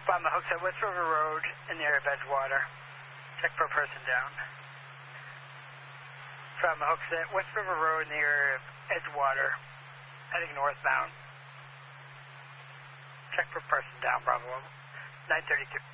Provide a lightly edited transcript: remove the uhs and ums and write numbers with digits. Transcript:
Bottom of the hooks at West River Road in the area of Edgewater. Check for a person down. From the hooks at West River Road in the area of Edgewater, heading northbound. Check for person down, Bravo 932.